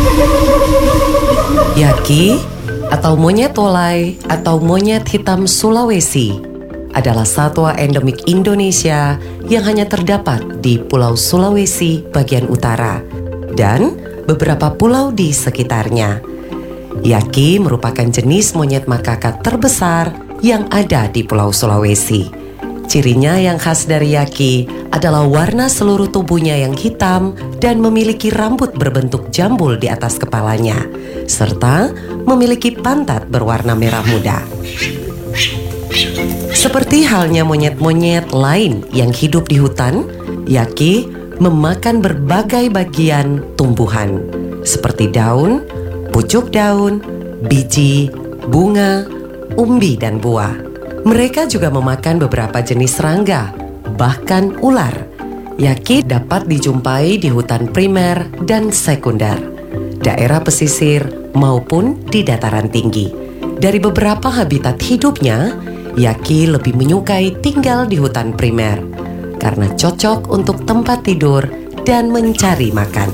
Yaki atau monyet wolai atau monyet hitam Sulawesi adalah satwa endemik Indonesia yang hanya terdapat di Pulau Sulawesi bagian utara dan beberapa pulau di sekitarnya. Yaki merupakan jenis monyet makaka terbesar yang ada di Pulau Sulawesi. Cirinya yang khas dari Yaki adalah warna seluruh tubuhnya yang hitam dan memiliki rambut berbentuk jambul di atas kepalanya, serta memiliki pantat berwarna merah muda. Seperti halnya monyet-monyet lain yang hidup di hutan, Yaki memakan berbagai bagian tumbuhan, seperti daun, pucuk daun, biji, bunga, umbi, dan buah. Mereka juga memakan beberapa jenis serangga, bahkan ular. Yaki dapat dijumpai di hutan primer dan sekunder, daerah pesisir maupun di dataran tinggi. Dari beberapa habitat hidupnya, Yaki lebih menyukai tinggal di hutan primer karena cocok untuk tempat tidur dan mencari makan.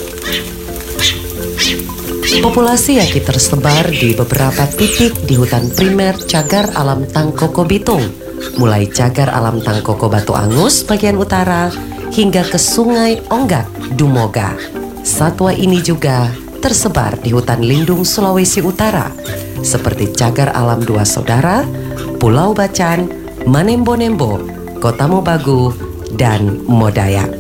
Populasi Yaki tersebar di beberapa titik di hutan primer Cagar Alam Tangkoko Bitung, mulai Cagar Alam Tangkoko Batu Angus bagian utara hingga ke Sungai Onggak, Dumoga. Satwa ini juga tersebar di hutan lindung Sulawesi Utara, seperti Cagar Alam Dua Saudara, Pulau Bacan, Manembo-Nembo, Kota Mobagu, dan Modayak.